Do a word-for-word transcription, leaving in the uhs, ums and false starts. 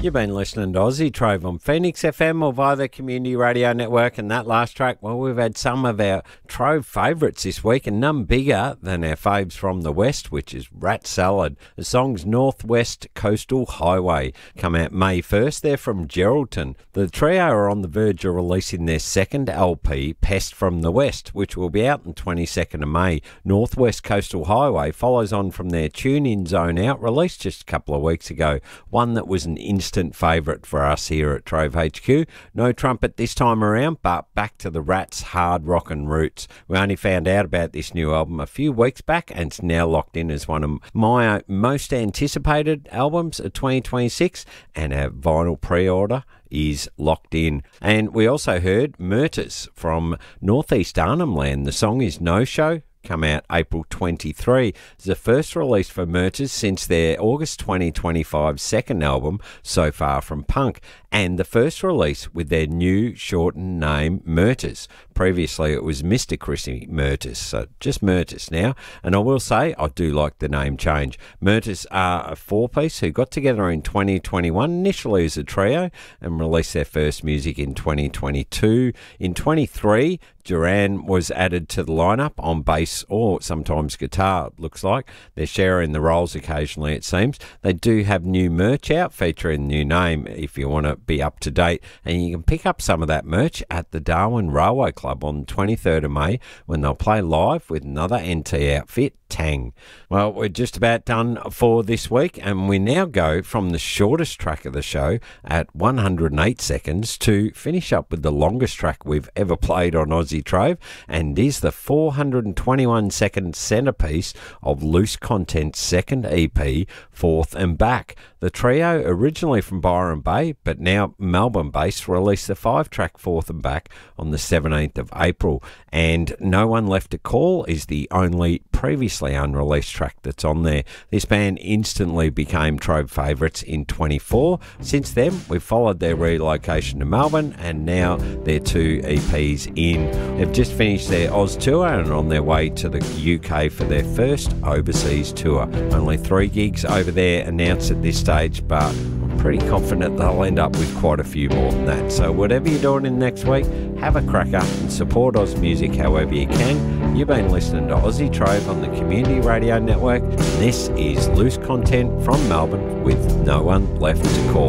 You've been listening to Aussie Trove on Phoenix F M or via the Community Radio Network, and that last track, well, we've had some of our Trove favourites this week, and none bigger than our faves from the West, which is Rat Salad. The song's Northwest Coastal Highway come out May first. They're from Geraldton. The trio are on the verge of releasing their second L P, Pest from the West, which will be out on twenty-second of May. Northwest Coastal Highway follows on from their Tune-In Zone Out, released just a couple of weeks ago, one that was an instant favourite for us here at Trove H Q. No trumpet this time around, but back to the Rats' hard rockin' roots. We only found out about this new album a few weeks back, and it's now locked in as one of my most anticipated albums of twenty twenty-six, and our vinyl pre-order is locked in. And we also heard Murters from Northeast Arnhem Land. The song is No Show, come out April twenty-third. It's the first release for Murters since their August twenty twenty-five second album, So Far From Punk, and the first release with their new shortened name, Murters. Previously it was Mister Chrissy Murters, so just Murters now. And I will say, I do like the name change. Murters are a four-piece who got together in twenty twenty-one, initially as a trio, and released their first music in twenty twenty-two. In twenty-three, Duran was added to the lineup on bass or sometimes guitar, it looks like. They're sharing the roles occasionally, it seems. They do have new merch out featuring the new name if you want to be up to date, and you can pick up some of that merch at the Darwin Railway Club on the twenty-third of May when they'll play live with another N T outfit, Tang. Well, we're just about done for this week, and we now go from the shortest track of the show at one hundred eight seconds to finish up with the longest track we've ever played on Aussie Trove, and is the four hundred twenty-one second centrepiece of Loose Content's second E P, Forth and Back. The trio, originally from Byron Bay but now Melbourne-based, released the five-track Forth and Back on the seventeenth of April, and No One Left to Call is the only previously unreleased track that's on there. This band instantly became Trove favourites in twenty-four. Since then, we've followed their relocation to Melbourne, and now they're two E Ps in. They've just finished their Oz tour and are on their way to the U K for their first overseas tour. Only three gigs over there announced at this stage, but I'm pretty confident they'll end up with quite a few more than that. So whatever you're doing in next week, have a cracker and support Oz music however you can. You've been listening to Aussie Trove on the Community Radio Network, and this is Loose Content from Melbourne with No One Left to Call.